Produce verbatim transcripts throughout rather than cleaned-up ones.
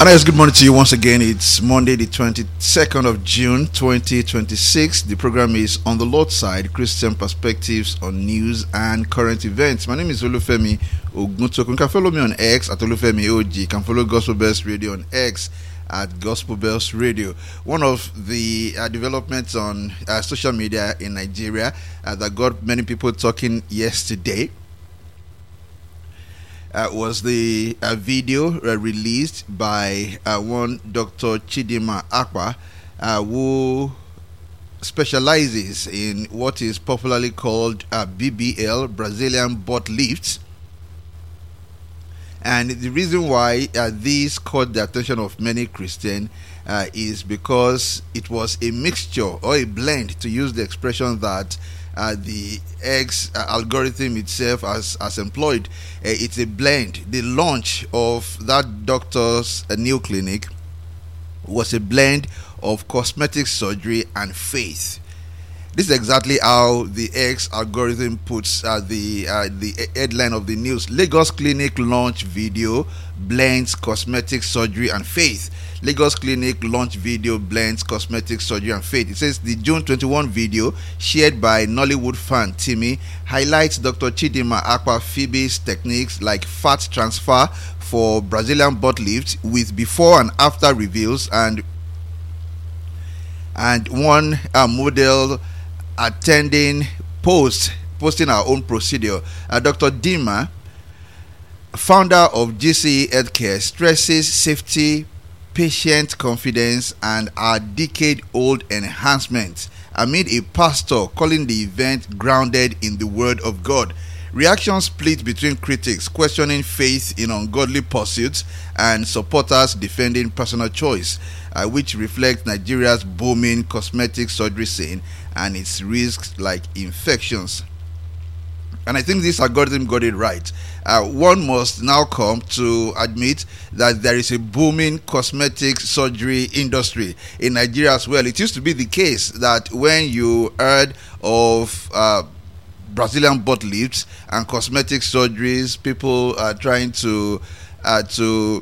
And yes, good morning to you once again. It's Monday, the twenty-second of June, twenty twenty-six. The program is On the Lord's Side, Christian Perspectives on News and Current Events. My name is Olufemi Oguntoku. You can follow me on X at Olufemi O G. You can follow Gospel Bells Radio on X at Gospel Bells Radio. One of the uh, developments on uh, social media in Nigeria uh, that got many people talking yesterday Uh, was the uh, video uh, released by uh, one Doctor Chidinma Akpa, uh, who specializes in what is popularly called uh, B B L, Brazilian butt lifts. And the reason why uh, this caught the attention of many Christians uh, is because it was a mixture or a blend, to use the expression that Uh, the X uh, algorithm itself has, has employed. Uh, it's a blend. The launch of that doctor's uh, new clinic was a blend of cosmetic surgery and faith. This is exactly how the X algorithm puts uh, the uh, the headline of the news. Lagos Clinic launch video blends cosmetic surgery and faith. Lagos Clinic launch video blends cosmetic surgery and faith. It says the June twenty-first video shared by Nollywood fan Timmy highlights Doctor Chidinma Akpa Phoebe's techniques like fat transfer for Brazilian butt lift with before and after reveals, and and one uh, model attending post posting our own procedure. Uh, Doctor Dima, founder of G C E Healthcare, stresses safety, patient confidence, and our decade-old enhancements amid a pastor calling the event grounded in the Word of God. Reactions split between critics questioning faith in ungodly pursuits and supporters defending personal choice, uh, which reflects Nigeria's booming cosmetic surgery scene and its risks like infections. And I think this algorithm got it right. Uh, one must now come to admit that there is a booming cosmetic surgery industry in Nigeria as well. It used to be the case that when you heard of uh, Brazilian butt lifts and cosmetic surgeries, people are trying to uh, to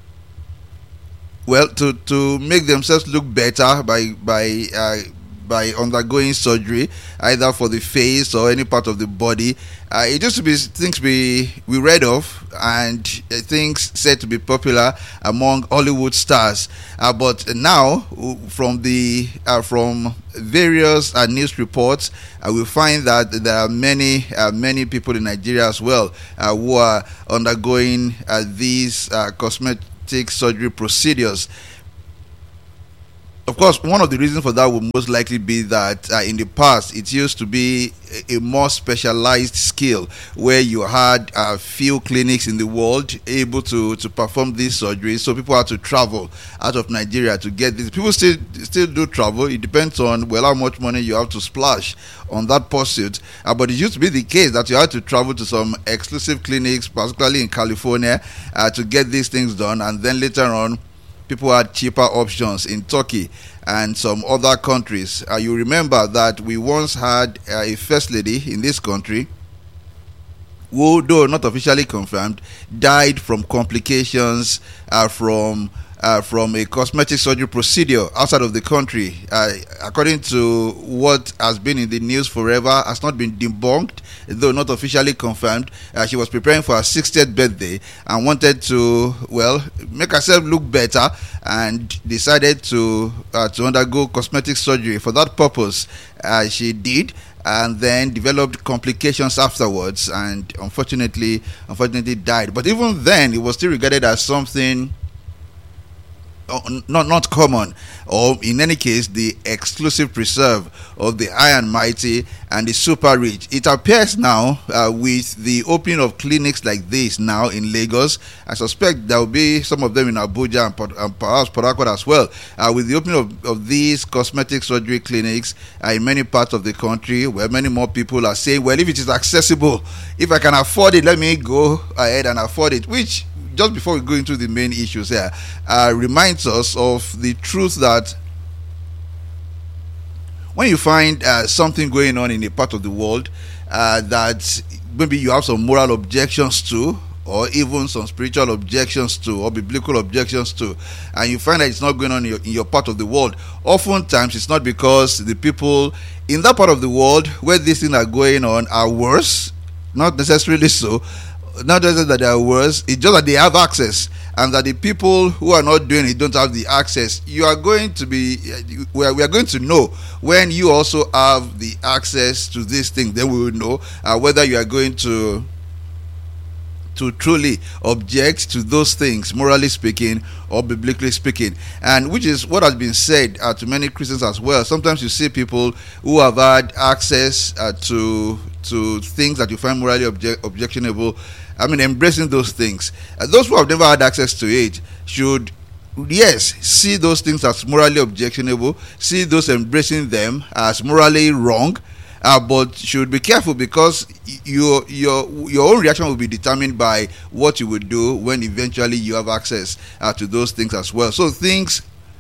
well to to make themselves look better by by uh, by undergoing surgery, either for the face or any part of the body. Uh, it used to be things we we read of and uh, things said to be popular among Hollywood stars. Uh, but now, from the uh, from various uh, news reports, uh, we find that there are many uh, many people in Nigeria as well uh, who are undergoing uh, these uh, cosmetic surgery procedures. Of course, one of the reasons for that would most likely be that uh, in the past it used to be a, a more specialized skill where you had a uh, few clinics in the world able to, to perform these surgeries. So people had to travel out of Nigeria to get this. People still still do travel. It depends on well how much money you have to splash on that pursuit. Uh, but it used to be the case that you had to travel to some exclusive clinics, particularly in California, uh, to get these things done, and then later on, people had cheaper options in Turkey and some other countries. Uh, you remember that we once had uh, a first lady in this country who, though not officially confirmed, died from complications uh, from uh, from a cosmetic surgery procedure outside of the country. Uh, according to what has been in the news forever, has not been debunked, though not officially confirmed. Uh, she was preparing for her sixtieth birthday and wanted to, well, make herself look better, and decided to uh, to undergo cosmetic surgery. For that purpose, uh, she did, and then developed complications afterwards, and unfortunately, unfortunately died. But even then, it was still regarded as something not not common, or in any case the exclusive preserve of the high and mighty and the super rich. It appears now uh, with the opening of clinics like this now in Lagos. I suspect there will be some of them in Abuja and, and perhaps Port Harcourt as well, uh, with the opening of, of these cosmetic surgery clinics uh, in many parts of the country, where many more people are saying, well, if it is accessible, if I can afford it, let me go ahead and afford it, which, just before we go into the main issues here, uh, reminds us of the truth that when you find uh, something going on in a part of the world uh, that maybe you have some moral objections to, or even some spiritual objections to, or biblical objections to, and you find that it's not going on in your, in your part of the world, oftentimes it's not because the people in that part of the world where these things are going on are worse, not necessarily so, not necessarily that they are worse, it's just that they have access, and that the people who are not doing it don't have the access. You are going to be, we are, we are going to know when you also have the access to this thing. Then we will know uh, whether you are going to to truly object to those things, morally speaking or biblically speaking, and which is what has been said uh, to many Christians as well. Sometimes you see people who have had access uh, to to things that you find morally obje- objectionable. I mean, embracing those things. Uh, those who have never had access to it should, yes, see those things as morally objectionable, see those embracing them as morally wrong. Uh, but should be careful, because your your your own reaction will be determined by what you would do when eventually you have access uh, to those things as well. So things,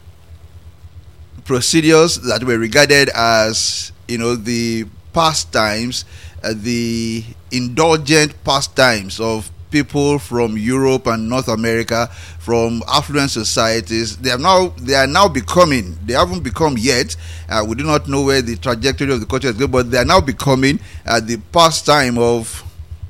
procedures that were regarded as, you know, the pastimes, uh, the indulgent pastimes of people from Europe and North America, from affluent societies, they have now they are now becoming, they haven't become yet, uh, we do not know where the trajectory of the culture is going, but they are now becoming uh, the pastime of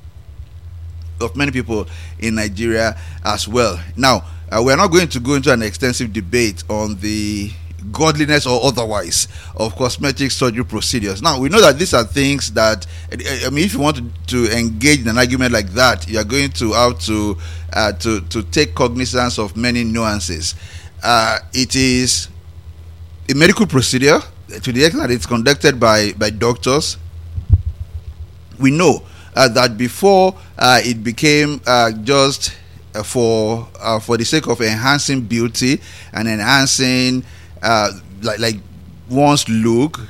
of many people in Nigeria as well. Now, uh, we are not going to go into an extensive debate on the godliness or otherwise of cosmetic surgery procedures. Now, we know that these are things that, I mean, if you want to, to engage in an argument like that, you are going to have to uh, to to take cognizance of many nuances. Uh, it is a medical procedure to the extent that it's conducted by by doctors. We know uh, that before uh, it became uh, just uh, for uh, for the sake of enhancing beauty and enhancing Uh, like like one's look,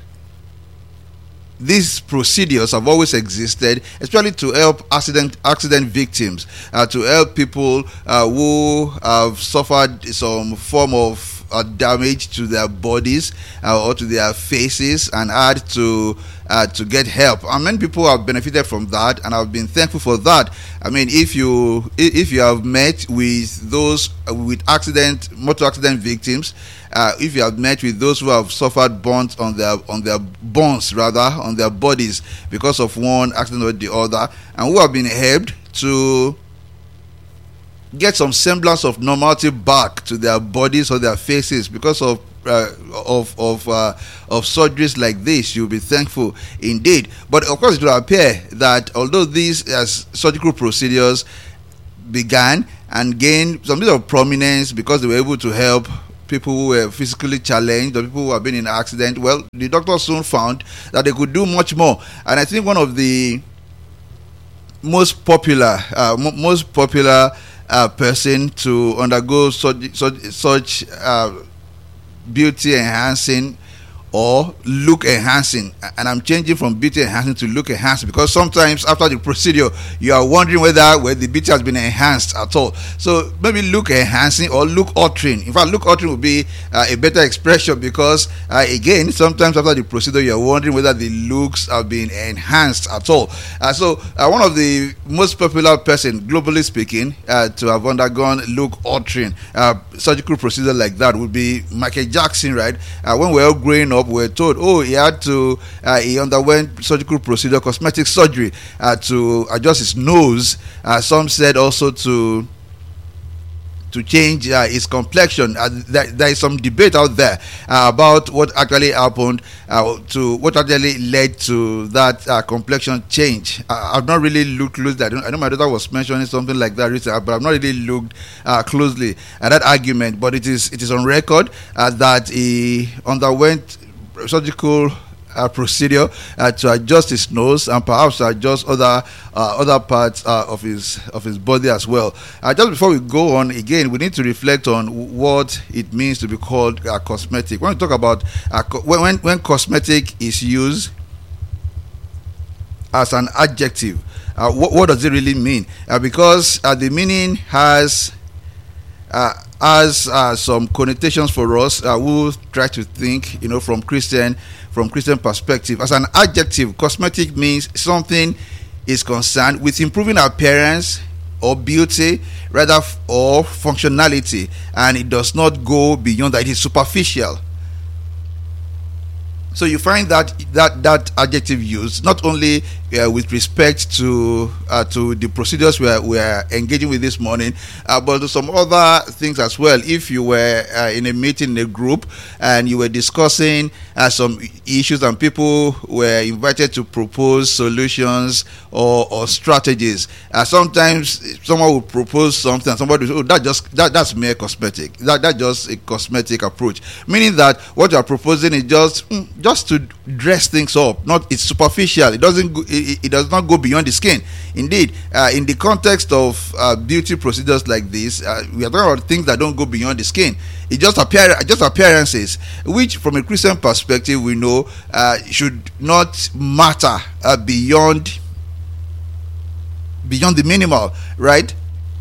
these procedures have always existed, especially to help accident accident victims, uh, to help people uh, who have suffered some form of uh, damage to their bodies uh, or to their faces, and had to uh, to get help. And many people have benefited from that, and I've been thankful for that. I mean, if you if you have met with those uh, with accident motor accident victims, Uh, if you have met with those who have suffered burns on their on their bones rather on their bodies because of one accident or the other, and who have been helped to get some semblance of normality back to their bodies or their faces because of uh, of of uh, of surgeries like this, you'll be thankful indeed. But of course, it will appear that although these as surgical procedures began and gained some bit of prominence because they were able to help people who were physically challenged or people who have been in an accident, well, the doctors soon found that they could do much more. And I think one of the most popular, uh, m- most popular uh, person to undergo such such, such uh, beauty enhancing or look enhancing, and I'm changing from beauty enhancing to look enhancing, because sometimes after the procedure you are wondering whether whether the beauty has been enhanced at all. So maybe look enhancing or look altering. In fact, look altering would be uh, a better expression, because uh, again, sometimes after the procedure you are wondering whether the looks have been enhanced at all. Uh, so uh, one of the most popular person, globally speaking, uh, to have undergone look altering uh, surgical procedure like that would be Michael Jackson, right? Uh, when we were all growing up, we were told, oh, he had to, uh, he underwent surgical procedure, cosmetic surgery, uh, to adjust his nose. Uh, some said also to to change uh, his complexion. Uh, there, there is some debate out there uh, about what actually happened, uh, to what actually led to that uh, complexion change. Uh, I've not really looked closely. I, don't, I know my daughter was mentioning something like that recently, but I've not really looked uh, closely at that argument. But it is it is on record uh, that he underwent surgical Uh, procedure uh, to adjust his nose and perhaps to adjust other uh, other parts uh, of his of his body as well. Uh, just before we go on, again, we need to reflect on what it means to be called uh, cosmetic. When we talk about uh, co- when when cosmetic is used as an adjective, uh, what, what does it really mean? Uh, because uh, the meaning has uh, has uh, some connotations for us uh, who try to think, you know, from Christian. From Christian perspective. As an adjective, cosmetic means something is concerned with improving appearance, or beauty, rather, f- or functionality, and it does not go beyond that. It is superficial. So you find that that that adjective used not only uh, with respect to uh, to the procedures we are, we are engaging with this morning, uh, but to some other things as well. If you were uh, in a meeting, in a group, and you were discussing uh, some issues, and people were invited to propose solutions or, or strategies, uh, sometimes someone will propose something, and somebody will say, "Oh, that just that that's mere cosmetic. That that's just a cosmetic approach," meaning that what you are proposing is just mm, just to dress things up. Not it's superficial. It doesn't go, it, it does not go beyond the skin. Indeed, uh, in the context of uh, beauty procedures like this, uh, we are talking about things that don't go beyond the skin. It just appear just appearances, which from a Christian perspective we know uh, should not matter uh, beyond beyond the minimal, right?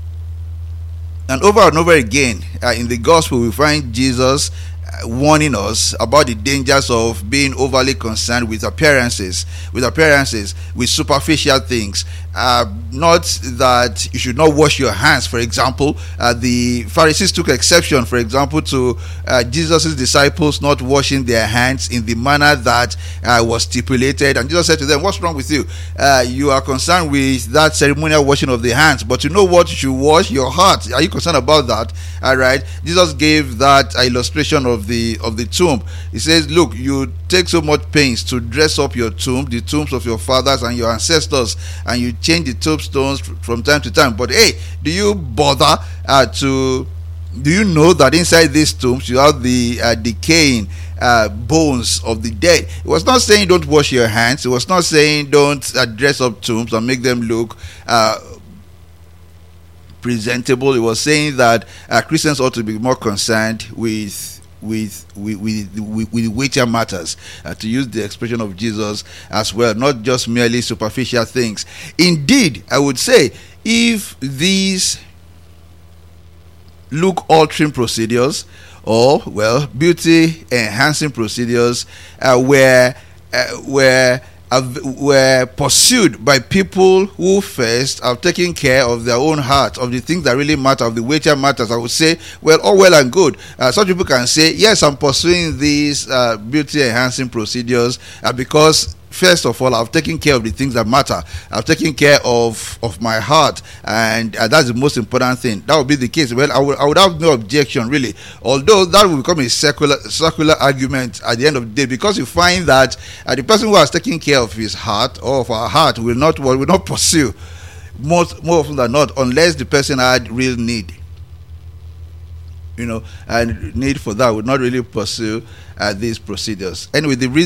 And over and over again uh, in the gospel we find Jesus warning us about the dangers of being overly concerned with appearances, with appearances, with superficial things. Uh, not that you should not wash your hands, for example. Uh, the Pharisees took exception, for example, to uh, Jesus' disciples not washing their hands in the manner that uh, was stipulated. And Jesus said to them, "What's wrong with you? Uh, you are concerned with that ceremonial washing of the hands, but you know what? You should wash your heart. Are you concerned about that?" All right. Jesus gave that uh, illustration of the of the tomb. He says, "Look, you take so much pains to dress up your tomb, the tombs of your fathers and your ancestors, and you change the tombstones from time to time. But hey, do you bother uh, to? Do you know that inside these tombs you have the uh, decaying uh, bones of the dead?" It was not saying don't wash your hands. It was not saying don't uh, dress up tombs and make them look Uh, presentable. It was saying that uh, Christians ought to be more concerned with with with with, with, with weightier matters, uh, to use the expression of Jesus as well, not just merely superficial things. Indeed, I would say if these look altering procedures, or well, beauty enhancing procedures uh, were uh, were Uh, were pursued by people who first have taken care of their own heart, of the things that really matter, of the weightier matters, I would say, well, all well and good. Uh, such people can say, yes, I'm pursuing these uh, beauty enhancing procedures uh, because first of all, I've taken care of the things that matter. I've taken care of, of my heart, and uh, that's the most important thing. That would be the case. Well, I would, I would have no objection, really. Although that will become a circular, circular argument at the end of the day, because you find that uh, the person who has taken care of his heart or of our heart will not will not pursue, most more often than not, unless the person had real need. You know, and need for that would not really pursue uh, these procedures. Anyway, the reason